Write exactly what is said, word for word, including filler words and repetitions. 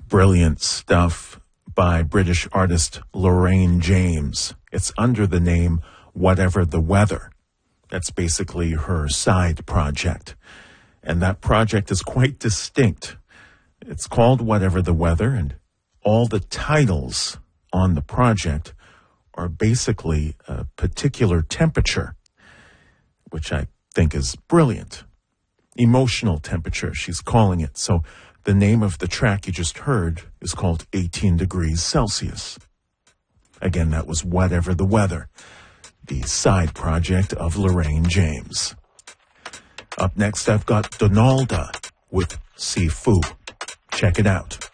Brilliant stuff by British artist Lorraine James. It's under the name Whatever the Weather. That's basically her side project. And that project is quite distinct. It's called Whatever the Weather, and all the titles on the project are basically a particular temperature, which I think is brilliant. Emotional temperature, she's calling it. So the name of the track you just heard is called eighteen degrees Celsius. Again, that was Whatever the Weather, the side project of Lorraine James. Up next, I've got Donalda with Sifu. Check it out.